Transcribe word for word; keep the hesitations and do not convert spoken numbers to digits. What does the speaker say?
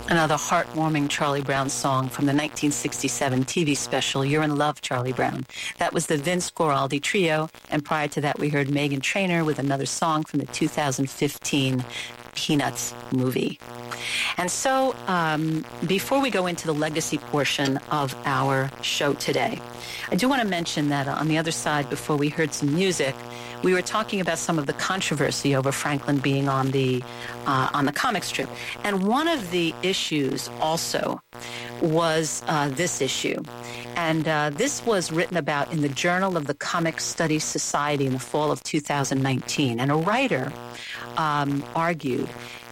Another heartwarming Charlie Brown song from the nineteen sixty-seven T V special, You're in Love, Charlie Brown. That was the Vince Guaraldi Trio, and prior to that we heard Meghan Trainor with another song from the two thousand fifteen Peanuts movie. And so, um, before we go into the legacy portion of our show today, I do want to mention that on the other side, before we heard some music, we were talking about some of the controversy over Franklin being on the uh, on the comic strip. And one of the issues also was uh, this issue. And uh, this was written about in the Journal of the Comic Studies Society in the fall of two thousand nineteen. And a writer um, argued